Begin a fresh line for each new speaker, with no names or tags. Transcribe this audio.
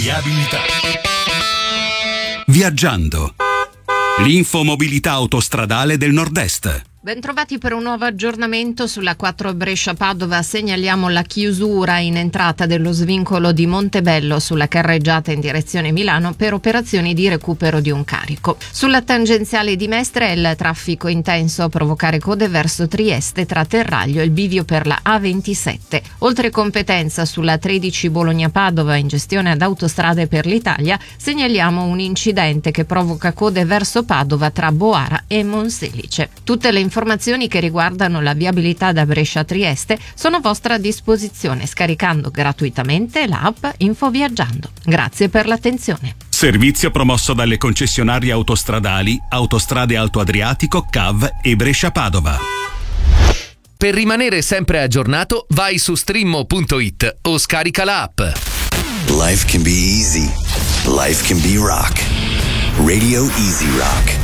Viabilità. Viaggiando. L'infomobilità autostradale del Nord-Est.
Bentrovati per un nuovo aggiornamento sulla 4 Brescia-Padova. Segnaliamo la chiusura in entrata dello svincolo di Montebello sulla carreggiata in direzione Milano per operazioni di recupero di un carico. Sulla tangenziale di Mestre è il traffico intenso a provocare code verso Trieste tra Terraglio e il bivio per la A27. Oltre competenza sulla 13 Bologna-Padova in gestione ad Autostrade per l'Italia, segnaliamo un incidente che provoca code verso Padova tra Boara e Monselice. Tutte le informazioni che riguardano la viabilità da Brescia a Trieste sono a vostra disposizione scaricando gratuitamente l'app Infoviaggiando. Grazie per l'attenzione.
Servizio promosso dalle concessionarie autostradali Autostrade Alto Adriatico, CAV e Brescia-Padova.
Per rimanere sempre aggiornato, vai su streammo.it o scarica l'app.
Life can be easy. Life can be rock. Radio Easy Rock.